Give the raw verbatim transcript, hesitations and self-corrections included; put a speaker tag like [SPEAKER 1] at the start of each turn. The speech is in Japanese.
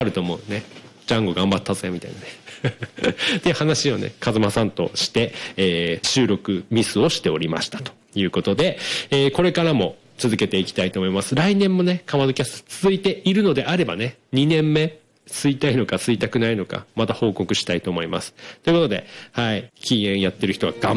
[SPEAKER 1] あると思うね。ジャンゴ頑張ったぜみたいなねっていう話をね風間さんとして、えー、収録ミスをしておりましたということで、えー、これからも続けていきたいと思います。来年もねかまどキャスト続いているのであればねにねんめ吸いたいのか吸いたくないのかまた報告したいと思います。ということで、はい、禁煙やってる人は頑張って